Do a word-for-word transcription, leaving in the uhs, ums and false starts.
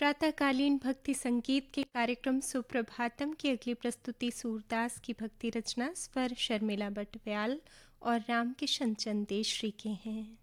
प्रातःकालीन भक्ति संगीत के कार्यक्रम सुप्रभातम की अगली प्रस्तुति सूरदास की भक्ति रचना, स्वर शर्मिला बटव्याल और रामकिशन चंदेश्वरी के हैं।